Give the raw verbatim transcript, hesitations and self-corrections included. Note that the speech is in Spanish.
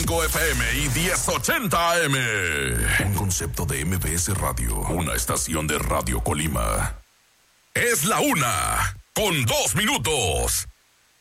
cinco F M y diez ochenta A M. Un concepto de M B S Radio, una estación de Radio Colima. Es la una, con dos minutos.